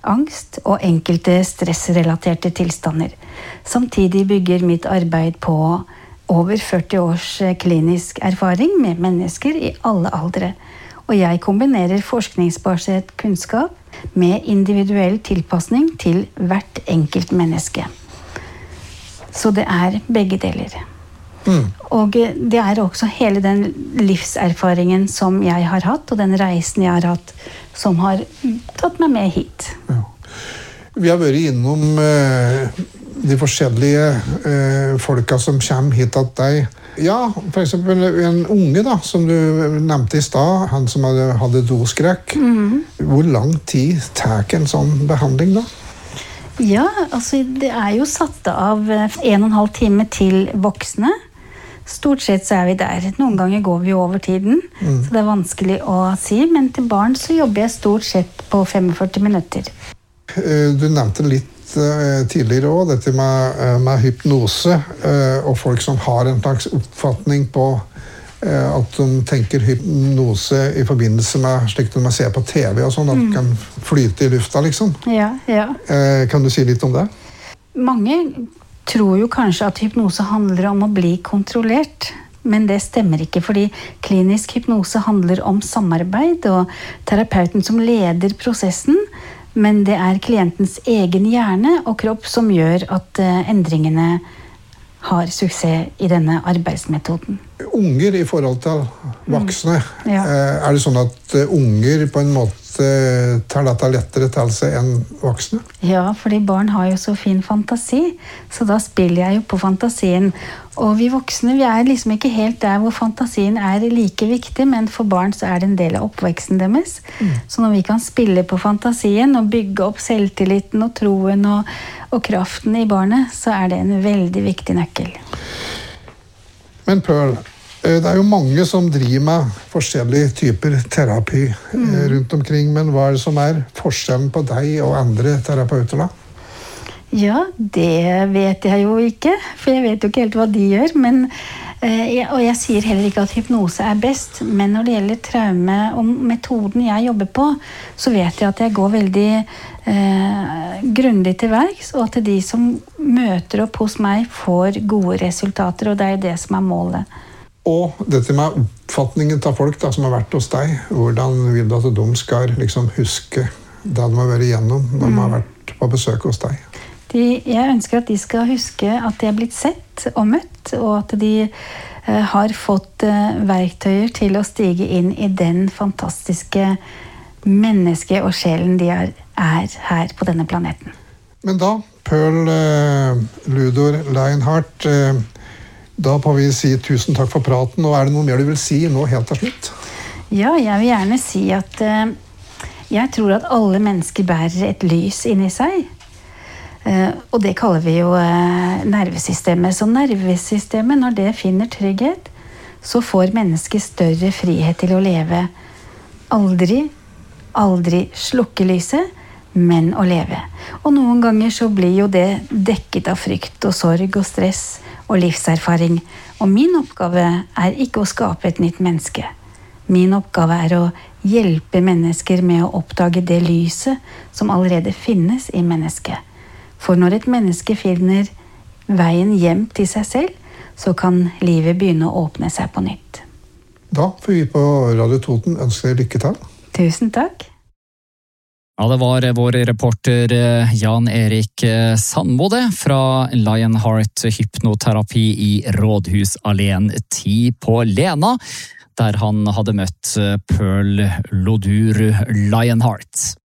angst og enkelte stressrelaterte tilstander. Samtidig bygger mitt arbeid på over 40 års klinisk erfaring med mennesker i alle aldre. Og jeg kombinerer forskningsbasert kunnskap med individuell tilpasning til hvert enkelt menneske. Så det begge deler. Og det også hele den livserfaringen som jeg har hatt, og den reisen jeg har hatt, som har tatt meg med hit. Ja. Vi har vært innom de forskjellige folka som kommer hit til deg. Ja, for eksempel en unge da, som du nevnte i stad, han som hadde doskrekk. Hvor lang tid tar en sånn behandling da? Ja, altså det jo satt av 1,5 time til voksne. Stort sett så vi der. Noen ganger går vi over tiden, så det vanskelig å si. Men til barn så jobber jeg stort sett på 45 minutter. Du nevnte litt tidligere også, dette med hypnose, og folk som har en slags oppfatning på at de tenker hypnose i forbindelse med slik de ser på TV og sånn, at de kan flyte i lufta, liksom. Ja. Kan du si litt om det? Mange tror jo kanskje at hypnose handler om å bli kontrollert, men det stemmer ikke, fordi klinisk hypnose handler om samarbeid, og terapeuten som leder prosessen, men det klientens egen hjerne og kropp som gjør at endringene har suksess i denne arbeidsmetoden. Unger i forhold til voksne, det sånn at unger på en måte tar dette lettere til seg enn voksne? Ja, fordi barn har jo så fin fantasi, så da spiller jeg jo på fantasien. Og vi voksne, vi liksom ikke helt der hvor fantasien like viktig, men for barn så det en del av oppveksten deres. Så når vi kan spille på fantasien og bygge opp selvtilliten og troen og kraften i barnet, så det en veldig viktig nøkkel. Men Pearl, det jo mange som driver med forskjellige typer terapi rundt omkring, men hva det som forskjellen på deg og andre terapeuter da? Ja, det vet jeg jo ikke, for jeg vet jo ikke helt hva de gjør, men, og jeg sier heller ikke at hypnose best, men når det gjelder traume og metoden jeg jobber på, så vet jeg at jeg går veldig grundig til verks, og at de som møter opp hos meg får gode resultater, og det det som målet. Og dette med oppfatningen av folk da, som har vært hos deg, hvordan vil du at de skal liksom huske det de har vært igjennom når de har vært på besøk hos deg? Jeg ønsker at de skal huske at de har blitt sett og møtt, og at de har fått verktøyer til å stige inn i den fantastiske mennesket og sjelen de her på denne planeten. Men da, Pearl Ludor Lionheart, da får vi si tusen takk for praten, og det noe mer du vil si nå helt til slutt? Ja, jeg vil gjerne si at jeg tror at alle mennesker bærer et lys inni seg. Og det kaller vi jo nervesystemet. Så nervesystemet, når det finner trygghet, så får mennesket større frihet til å leve. Aldri slukke lyset, men å leve. Og noen ganger så blir jo det dekket av frykt og sorg og stress og livserfaring. Og min oppgave ikke å skape et nytt menneske. Min oppgave å hjelpe mennesker med å oppdage det lyset som allerede finnes i mennesket. For når et menneske finner veien hjem til seg selv, så kan livet begynne å åpne seg på nytt. Da får vi på Radio Toten ønske deg lykke til. Tusen takk. Ja, det var vår reporter Jan Erik Sandmode fra Lionheart hypnoterapi i Rådhusalleen 10 på Lena, der han hadde møtt Pearl Ludor Lionheart.